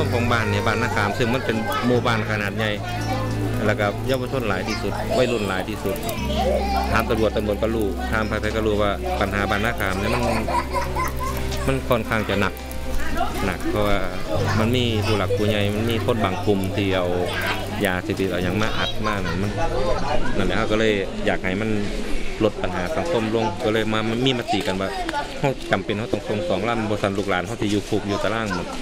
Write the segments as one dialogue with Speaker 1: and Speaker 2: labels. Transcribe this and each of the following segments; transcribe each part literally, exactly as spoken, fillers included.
Speaker 1: มของบ้านเนี่ยบ้านนาคามซึ่งมันเป็นหมู่บ้านขนาดใหญ่แล้วก็เยาวชนหลายที่สุดวัยรุ่นหลายที่สุดถามตำรวจตำรวจก็รู้ถามใครๆก็รู้ว่าปัญหาบ้านนาคามเนี่ยมันมันค่อนข้างจะหนักหนักเพราะว่ามันมีผู้หลักผู้ใหญ่มันมีคนบางกลุ่มที่เอายาเสพติดเอาอย่างมาอัดมากนั่นมันนั่นแหละก็เลยอยากให้มันลดปัญหาสังคมลงก็เลยมามีมติกันว่าเขาจำเป็นเขาต้องส่งสองลำบริษัทลูกหลานเขาที่อยู่คุกอยู่ตารางหมด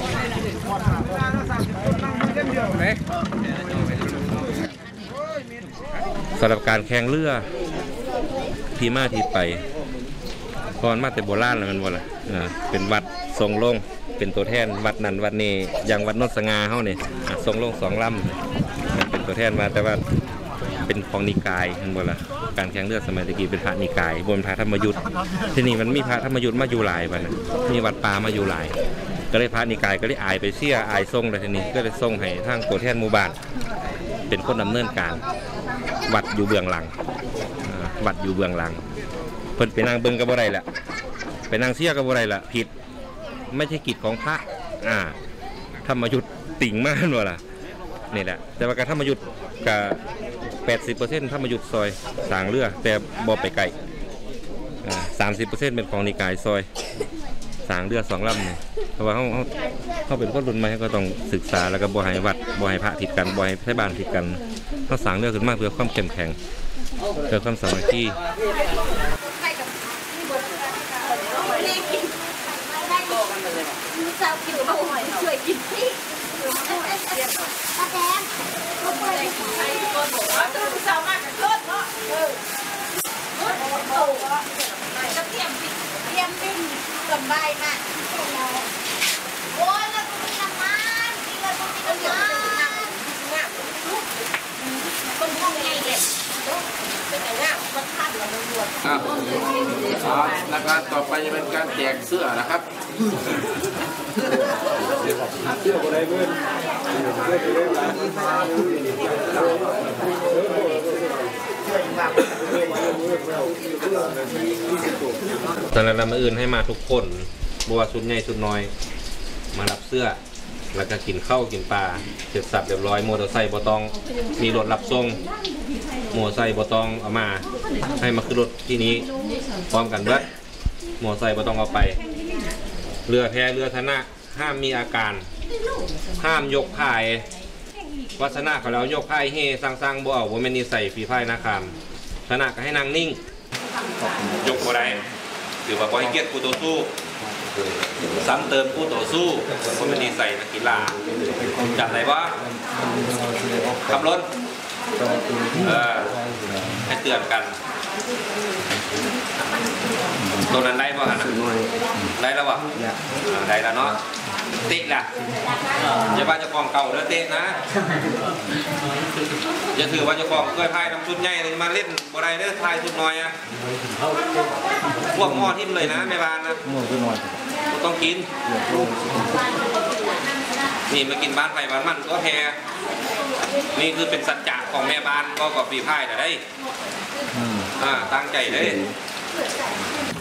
Speaker 1: สำหรับการแข่งเรือที่มาที่ไปก่อนมาแต่โบราณแล้วมันว่าล่ะเป็นวัดทรงลงเป็นตัวแทนวัดนั้นวัดนี้อย่างวัดนนสง่าเขาเนี่ยทรงลงสองลำมันเป็นตัวแทนมาแต่ว่าเป็นของนิกายมันว่าล่ะการแข่งเรือสมัยตะกี้เป็นพระนิกายบนพระธรรมยุทธ์ที่นี่มันมีพระธรรมยุทธ์มาอยู่หลายวันมีวัดป่ามาอยู่หลายก็เลยพระนิกายก็เลยอายไปเสียอายทรงเลยทีนี้ก็เลยทรงให้ทางตัวแทนหมู่บ้านเป็นคนดำเนินการวัดอยู่เบื้องหลังวัดอยู่เบื้องหลังเพิ่นไปนั่งเบิ้งกับบ่ได้แหละไปนั่งเสียกับบ่ได้ละผิดไม่ใช่กิจของพระอ่าธรรมยุทธ์ติ่งมากว่าล่ะนี่แหละแต่ว่าการธรรมยุทธ์กับแปดสิบเปอร์เซ็นต์ธรรมยุทธ์ซอยสางเรือแต่บ่ไปไกลอ่าสามสิบเปอร์เซ็นต์เป็นของนิกายซอยสางเรือสองลำเนี่ยเพราะว่าเขาเขาเขาเป็นคนรุ่นใหม่ก็ต้องศึกษาแล้วก็บ่ให้วัดบ่ให้พระผิดกันบ่ให้ไทบ้านผิดกันเขาสางเรือขึ้นมาเพื่อความเข้มแข็งเพื่อความสามัคคี
Speaker 2: เจ้ากินข้าวหอยช่วยกินที่ป้าแดงเขาไปไอ้คนบอกว่าจะรู้สามารถจะเลิศเนาะเออโอ้โหจะเตรียมปิ้งเตรียมปิ้งสบายมากโอ้ยแล้วก็มีน้ำมันมีแล้วก็มีน้ำมันคนห้องใหญ่เด็กเป็นแต่ว่าคนท่าเดือดร้อน
Speaker 3: อ่านะครับต่อไปจะเป็นการแจกเสื้อนะครับเสื้ออะไรเพื่อน
Speaker 1: ตอนนั้นเรามาอื่นให้มาทุกคนบัวชุดใหญ่ชุดน้อยมารับเสื้อแล้วก็กินข้าวกินปลาเสร็จสับเรียบร้อยมอเตอร์ไซค์บอตองมีรถรับส่งมอเตอร์ไซค์บอตองเอามาให้มาขึ้นรถที่นี้พร้อมกันเบิดมอเตอร์ไซค์บอตองเอาไปเรือแพเรือธนะห้ามมีอาการห้ามยกพายวัฒนะเขาแล้วยกพายเฮสร้างๆบ่เอาว่าไม่นิสัยฝีพายนาคามธนะก็ให้นางนิ่งยกบ่ได้ถือว่าบ่ให้เกียรติผู้ต่อสู้ซ้ำเติมผู้ต่อสู้ว่าไม่นิสัยนักกีฬาจัดไหนวะขับรถเออให้เตือนกันตัวนั้นได้ป่ะฮะได้แล้ววะได้แล้วเนาะติดล่ะอย่าว่าจะกองเก่าแล้วเตะนะอย่าถือว่าจะกองเคยพายน้ำชุดใหญ่มาเล่นบ่ได้เด้อพายชุดน้อยอ่ะพวกหม้อทิ่มเลยนะแม่บ้านนะต้องกินนี่มากินบ้านไผ่บ้านมันก็แพ้นี่คือเป็นสัจจะของแม่บ้านก็กับปีพายแต่ได้อ่าตั้งใจเลย